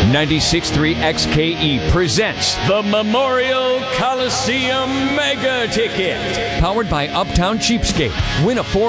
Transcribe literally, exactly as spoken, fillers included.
ninety-six point three X K E presents the Memorial Coliseum Mega Ticket. Powered by Uptown Cheapskate. Win a four